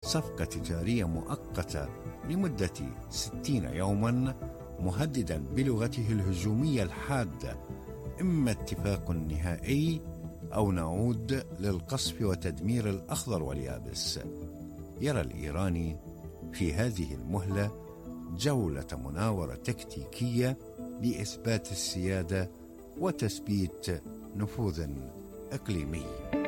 صفقة تجارية مؤقتة لمدة 60 يوما، مهددا بلغته الهجومية الحادة إما اتفاق نهائي أو نعود للقصف وتدمير الأخضر واليابس. يرى الإيراني في هذه المهلة جولة مناورة تكتيكية لإثبات السيادة وتثبيت نفوذ إقليمي.